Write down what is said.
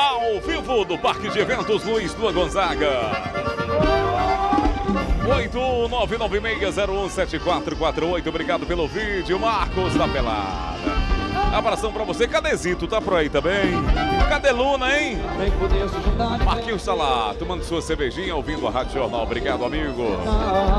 ao vivo do Parque de Eventos Luiz Tua Gonzaga. 81996017448. Obrigado pelo vídeo, Marcos da Pelada. Abração pra você. Cadê Zito? Tá por aí também? Cadê Luna, hein? Marquinhos tá lá, tomando sua cervejinha, ouvindo a Rádio Jornal. Obrigado, amigo.